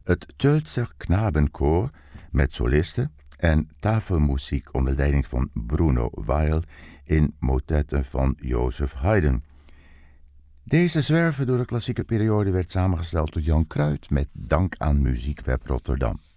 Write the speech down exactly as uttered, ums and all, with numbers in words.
het Tölzer Knabenkoor met solisten en tafelmuziek onder leiding van Bruno Weil in motetten van Joseph Haydn. Deze zwerver door de klassieke periode werd samengesteld door Jan Kruid met dank aan Muziekweb Rotterdam.